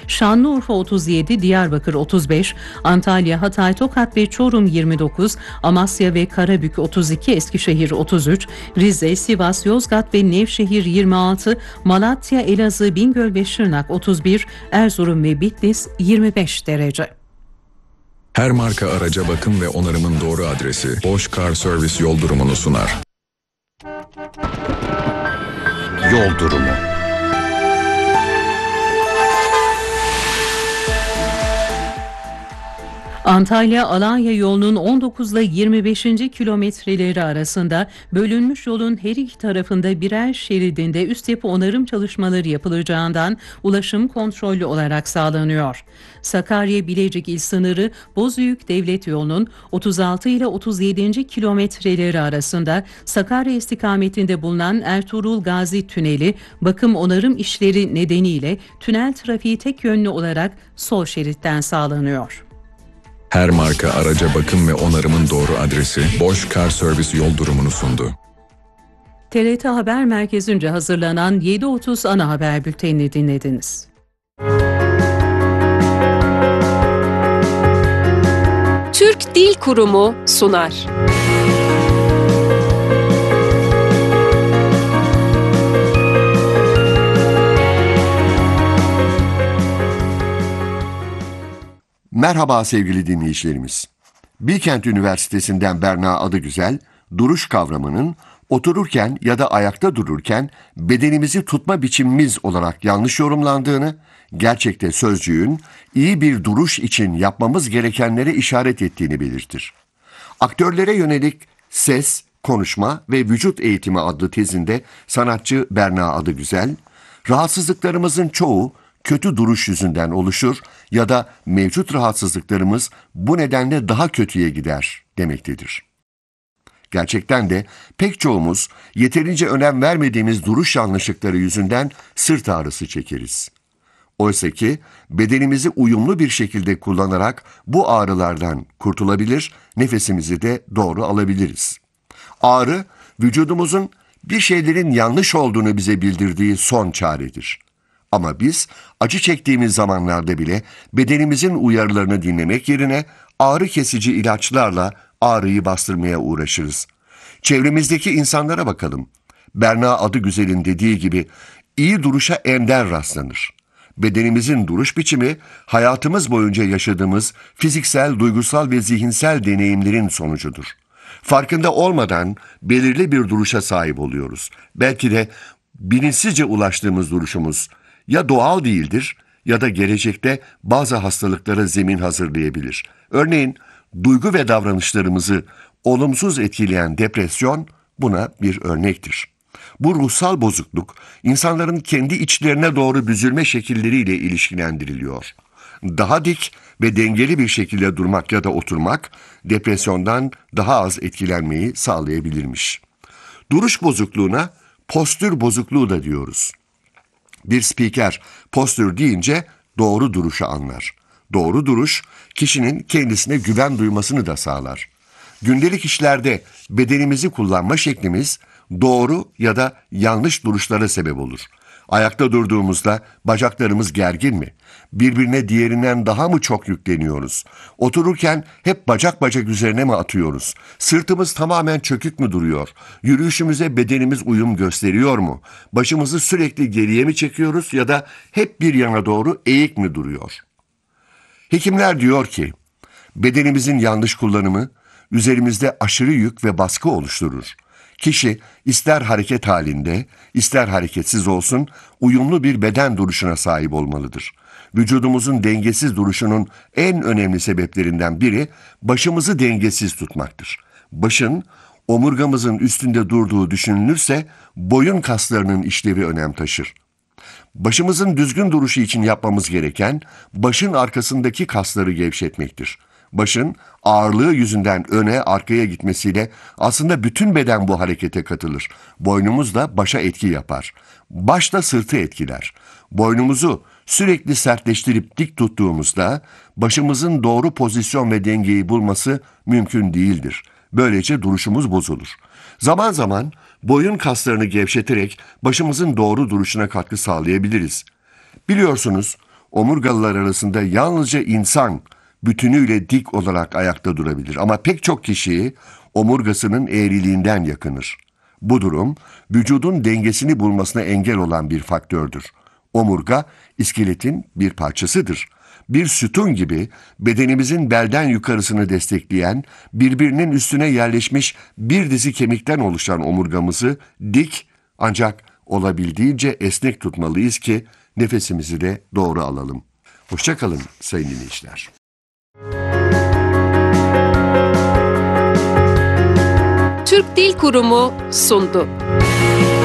Şanlıurfa 37, Diyarbakır 35, Antalya, Hatay, Tokat ve Çorum 29, Amasya ve Karabük 32, Eskişehir 33, Rize, Sivas, Yozgat ve Nevşehir 26, Malatya, Elazığ, Bingöl ve Şırnak 31, Erzurum ve Bitlis 25 derece. Her marka araca bakım ve onarımın doğru adresi Bosch Car Service yol durumunu sunar. Yol durumu. Antalya-Alanya yolunun 19 ile 25. kilometreleri arasında bölünmüş yolun her iki tarafında birer şeridinde üst yapı onarım çalışmaları yapılacağından ulaşım kontrollü olarak sağlanıyor. Sakarya-Bilecik il sınırı Bozüyük Devlet Yolu'nun 36 ile 37. kilometreleri arasında Sakarya istikametinde bulunan Ertuğrul Gazi Tüneli bakım onarım işleri nedeniyle tünel trafiği tek yönlü olarak sol şeritten sağlanıyor. Her marka araca bakım ve onarımın doğru adresi Bosch Car Service yol durumunu sundu. TRT Haber Merkezi'nce hazırlanan 7.30 ana haber bültenini dinlediniz. Türk Dil Kurumu sunar. Merhaba sevgili dinleyicilerimiz. Bilkent Üniversitesi'nden Berna Adıgüzel, duruş kavramının otururken ya da ayakta dururken bedenimizi tutma biçimimiz olarak yanlış yorumlandığını, gerçekte sözcüğün iyi bir duruş için yapmamız gerekenlere işaret ettiğini belirtir. Aktörlere yönelik ses, konuşma ve vücut eğitimi adlı tezinde sanatçı Berna Adıgüzel, rahatsızlıklarımızın çoğu kötü duruş yüzünden oluşur ya da mevcut rahatsızlıklarımız bu nedenle daha kötüye gider demektedir. Gerçekten de pek çoğumuz yeterince önem vermediğimiz duruş yanlışlıkları yüzünden sırt ağrısı çekeriz. Oysa ki bedenimizi uyumlu bir şekilde kullanarak bu ağrılardan kurtulabilir, nefesimizi de doğru alabiliriz. Ağrı, vücudumuzun bir şeylerin yanlış olduğunu bize bildirdiği son çaredir. Ama biz acı çektiğimiz zamanlarda bile bedenimizin uyarılarını dinlemek yerine ağrı kesici ilaçlarla ağrıyı bastırmaya uğraşırız. Çevremizdeki insanlara bakalım. Berna Adıgüzel'in dediği gibi iyi duruşa ender rastlanır. Bedenimizin duruş biçimi hayatımız boyunca yaşadığımız fiziksel, duygusal ve zihinsel deneyimlerin sonucudur. Farkında olmadan belirli bir duruşa sahip oluyoruz. Belki de bilinçsizce ulaştığımız duruşumuz ya doğal değildir ya da gelecekte bazı hastalıklara zemin hazırlayabilir. Örneğin duygu ve davranışlarımızı olumsuz etkileyen depresyon buna bir örnektir. Bu ruhsal bozukluk insanların kendi içlerine doğru büzülme şekilleriyle ilişkilendiriliyor. Daha dik ve dengeli bir şekilde durmak ya da oturmak depresyondan daha az etkilenmeyi sağlayabilirmiş. Duruş bozukluğuna postür bozukluğu da diyoruz. Bir spiker postür deyince doğru duruşu anlar. Doğru duruş kişinin kendisine güven duymasını da sağlar. Gündelik işlerde bedenimizi kullanma şeklimiz doğru ya da yanlış duruşlara sebep olur. Ayakta durduğumuzda bacaklarımız gergin mi? Birbirine diğerinden daha mı çok yükleniyoruz? Otururken hep bacak bacak üzerine mi atıyoruz? Sırtımız tamamen çökük mü duruyor? Yürüyüşümüze bedenimiz uyum gösteriyor mu? Başımızı sürekli geriye mi çekiyoruz ya da hep bir yana doğru eğik mi duruyor? Hekimler diyor ki, bedenimizin yanlış kullanımı üzerimizde aşırı yük ve baskı oluşturur. Kişi ister hareket halinde, ister hareketsiz olsun uyumlu bir beden duruşuna sahip olmalıdır. Vücudumuzun dengesiz duruşunun en önemli sebeplerinden biri başımızı dengesiz tutmaktır. Başın omurgamızın üstünde durduğu düşünülürse boyun kaslarının işlevi önem taşır. Başımızın düzgün duruşu için yapmamız gereken başın arkasındaki kasları gevşetmektir. Başın ağırlığı yüzünden öne arkaya gitmesiyle aslında bütün beden bu harekete katılır. Boynumuz da başa etki yapar. Baş da sırtı etkiler. Boynumuzu sürekli sertleştirip dik tuttuğumuzda başımızın doğru pozisyon ve dengeyi bulması mümkün değildir. Böylece duruşumuz bozulur. Zaman zaman boyun kaslarını gevşeterek başımızın doğru duruşuna katkı sağlayabiliriz. Biliyorsunuz, Omurgalılar arasında yalnızca insan bütünüyle dik olarak ayakta durabilir. Ama pek çok kişi omurgasının eğriliğinden yakınır. Bu durum vücudun dengesini bulmasına engel olan bir faktördür. Omurga iskeletin bir parçasıdır. Bir sütun gibi bedenimizin belden yukarısını destekleyen, birbirinin üstüne yerleşmiş bir dizi kemikten oluşan omurgamızı dik ancak olabildiğince esnek tutmalıyız ki nefesimizi de doğru alalım. Hoşça kalın sayın dinleyiciler. Türk Dil Kurumu sundu.